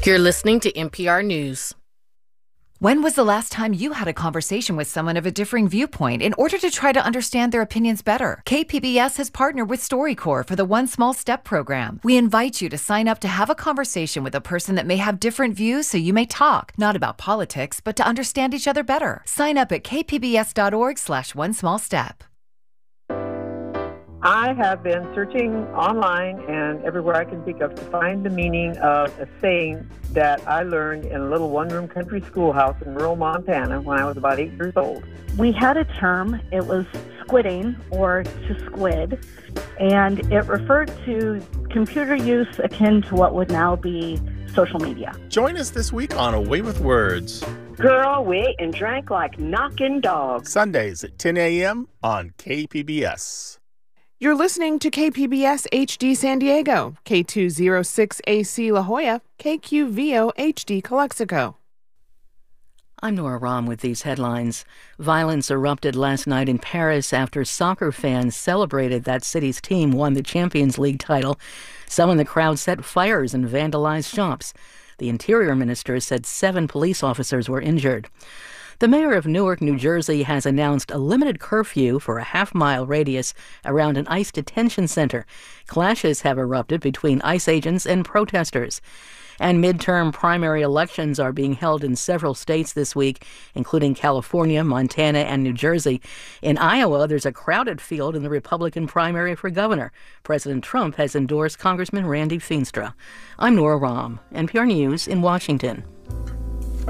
You're listening to NPR News. When was the last time you had a conversation with someone of a differing viewpoint in order to try to understand their opinions better? KPBS has partnered with StoryCorps for the One Small Step program. We invite you to sign up to have a conversation with a person that may have different views so you may talk, not about politics, but to understand each other better. Sign up at kpbs.org/onesmallstep. I have been searching online and everywhere I can think of to find the meaning of a saying that I learned in a little one-room country schoolhouse in rural Montana when I was about 8 years old. We had a term, it was squidding or to squid, and it referred to computer use akin to what would now be social media. Join us this week on A Way with Words. Girl, we ate and drank like knocking dogs. Sundays at 10 a.m. on KPBS. You're listening to KPBS HD San Diego, K206AC La Jolla, KQVO HD Calexico. I'm Nora Rahm with these headlines. Violence erupted last night in Paris after soccer fans celebrated that city's team won the Champions League title. Some in the crowd set fires and vandalized shops. The Interior Minister said 7 police officers were injured. The mayor of Newark, New Jersey, has announced a limited curfew for a half-mile radius around an ICE detention center. Clashes have erupted between ICE agents and protesters. And midterm primary elections are being held in several states this week, including California, Montana, and New Jersey. In Iowa, there's a crowded field in the Republican primary for governor. President Trump has endorsed Congressman Randy Feenstra. I'm Nora Rahm, NPR News in Washington.